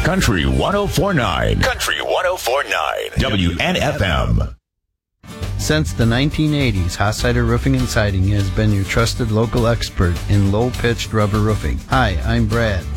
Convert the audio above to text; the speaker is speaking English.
Country 104.9. Country 104.9. WNFM. Since the 1980s, Hossider Roofing and Siding has been your trusted local expert in low-pitched rubber roofing. Hi, I'm Brad.